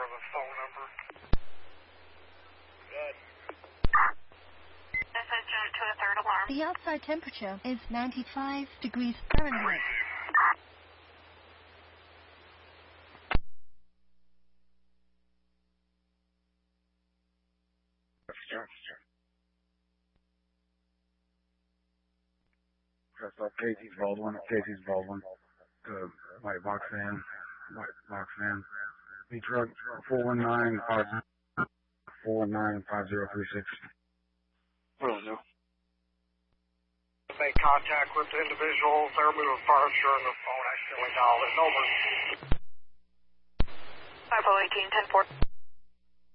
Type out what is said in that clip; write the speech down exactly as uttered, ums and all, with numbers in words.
of the phone number. Good. This is jump to a third alarm. The outside temperature is ninety-five degrees Fahrenheit. Press up Casey's Baldwin, Casey's Baldwin. Uh, white box van, white box van. B truck four one nine five four one nine five zero three six. Will do. Make contact with the individual. They're moving furniture and the phone accidentally dialed in. Over. five oh eighteen ten four.